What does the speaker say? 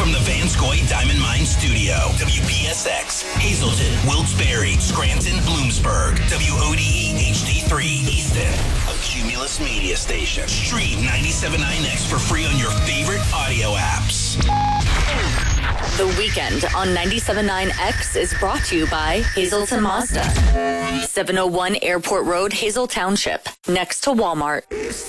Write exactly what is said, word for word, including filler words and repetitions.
from the Vanscoy Diamond Mine Studio. W P S X, Hazleton, Wilkes-Barre, Scranton, Bloomsburg. W O D E H D three, Easton. A Cumulus Media Station. Stream ninety-seven point nine X for free on your favorite audio apps. The Weekend on ninety-seven point nine X is brought to you by Hazleton Mazda. seven oh one Airport Road, Hazel Township, next to Walmart.